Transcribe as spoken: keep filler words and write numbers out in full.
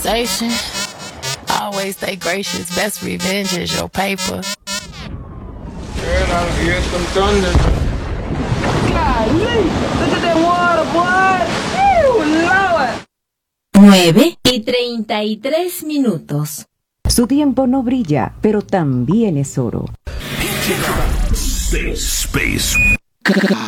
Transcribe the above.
conversation. Always stay gracious. Best revenge is your paper. Girl, I hear some thunder. Golly, look at that water, boy. Ew, Lord. nueve y treinta y tres minutos. Su tiempo no brilla, pero también es oro. Space.